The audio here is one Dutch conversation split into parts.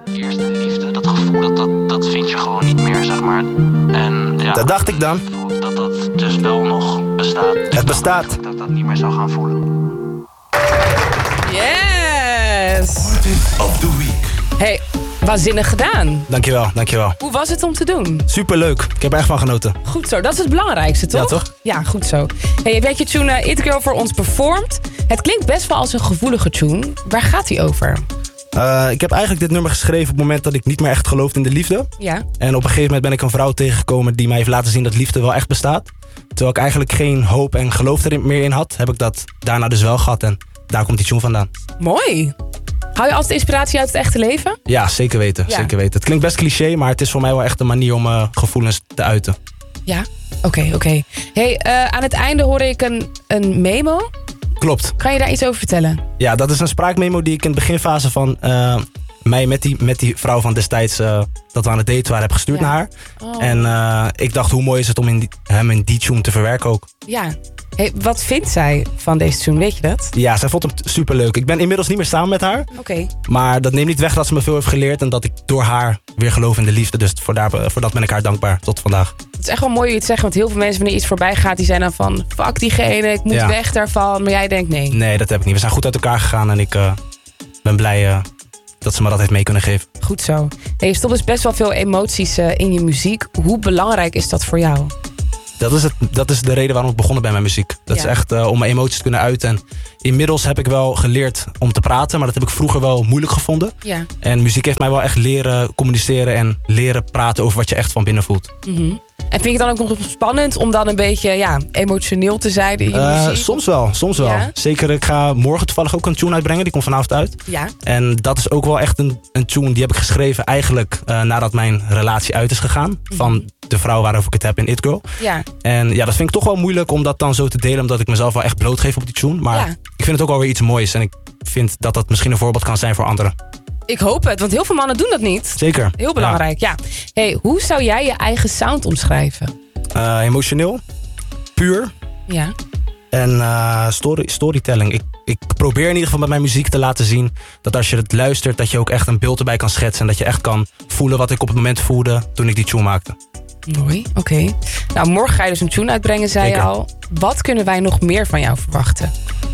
eerste liefde, dat gevoel, dat vind je gewoon niet meer, zeg maar. En ja, Dat dacht ik dan. dat dus wel nog bestaat. Het bestaat. Dat ik dat niet meer zou gaan voelen. Yes! Of the week. Hey, waanzinnig gedaan. Dankjewel. Hoe was het om te doen? Superleuk. Ik heb er echt van genoten. Goed zo, dat is het belangrijkste, toch? Ja, toch? Ja, goed zo. Hey, heb jij je tune It Girl voor ons performed? Het klinkt best wel als een gevoelige tune. Waar gaat die over? Ik heb eigenlijk dit nummer geschreven op het moment dat ik niet meer echt geloofde in de liefde. Ja. En op een gegeven moment ben ik een vrouw tegengekomen die mij heeft laten zien dat liefde wel echt bestaat. Terwijl ik eigenlijk geen hoop en geloof er meer in had, heb ik dat daarna dus wel gehad. En daar komt die tune vandaan. Mooi. Haal je altijd inspiratie uit het echte leven? Ja, zeker weten. Ja. Zeker weten. Het klinkt best cliché, maar het is voor mij wel echt een manier om gevoelens te uiten. Ja. Oké. Hey, aan het einde hoorde ik een memo. Klopt. Kan je daar iets over vertellen? Ja, dat is een spraakmemo die ik in de beginfase van mij met die vrouw van destijds dat we aan het daten waren heb gestuurd naar haar. Oh. En ik dacht, hoe mooi is het om hem in die tune te verwerken ook. Ja. Hey, wat vindt zij van deze tune? Weet je dat? Ja, zij vond hem superleuk. Ik ben inmiddels niet meer samen met haar. Oké. Maar dat neemt niet weg dat ze me veel heeft geleerd. En dat ik door haar weer geloof in de liefde. Dus voor dat ben ik haar dankbaar tot vandaag. Het is echt wel mooi hoe je het zegt. Want heel veel mensen, wanneer iets voorbij gaat, die zijn dan van fuck diegene, ik moet weg daarvan. Maar jij denkt nee. Nee, dat heb ik niet. We zijn goed uit elkaar gegaan. En ik ben blij dat ze me dat heeft mee kunnen geven. Goed zo. Hey, je stopt dus best wel veel emoties in je muziek. Hoe belangrijk is dat voor jou? Dat is de reden waarom ik begonnen ben met muziek. Dat is echt om mijn emoties te kunnen uiten. En inmiddels heb ik wel geleerd om te praten. Maar dat heb ik vroeger wel moeilijk gevonden. Ja. En muziek heeft mij wel echt leren communiceren. En leren praten over wat je echt van binnen voelt. Mm-hmm. En vind je het dan ook nog spannend om dan een beetje emotioneel te zijn in je muziek? Soms wel. Ja? Zeker, ik ga morgen toevallig ook een tune uitbrengen. Die komt vanavond uit. Ja. En dat is ook wel echt een tune die heb ik geschreven eigenlijk nadat mijn relatie uit is gegaan. Mm-hmm. Van de vrouw waarover ik het heb in It Girl. Ja. En ja, dat vind ik toch wel moeilijk om dat dan zo te delen. Omdat ik mezelf wel echt blootgeef op die tune. Maar ik vind het ook wel weer iets moois. En ik vind dat dat misschien een voorbeeld kan zijn voor anderen. Ik hoop het, want heel veel mannen doen dat niet. Zeker. Heel belangrijk, ja. Hey, hoe zou jij je eigen sound omschrijven? Emotioneel. Puur. Ja. En storytelling. Ik probeer in ieder geval met mijn muziek te laten zien dat als je het luistert, dat je ook echt een beeld erbij kan schetsen. En dat je echt kan voelen wat ik op het moment voelde toen ik die tune maakte. Mooi, oké. Nou, morgen ga je dus een tune uitbrengen, zei je al. Wat kunnen wij nog meer van jou verwachten?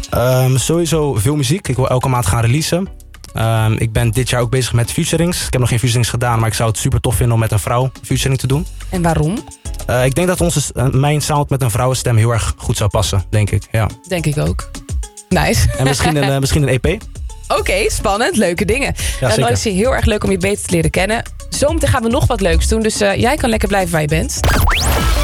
Sowieso veel muziek. Ik wil elke maand gaan releasen. Ik ben dit jaar ook bezig met featurings. Ik heb nog geen featurings gedaan, maar ik zou het super tof vinden om met een vrouw featuring te doen. En waarom? Ik denk dat mijn sound met een vrouwenstem heel erg goed zou passen, denk ik. Ja. Denk ik ook. Nice. En misschien een EP. Oké, spannend. Leuke dingen. Ja, Dan is het heel erg leuk om je beter te leren kennen. Zometeen gaan we nog wat leuks doen, dus jij kan lekker blijven waar je bent.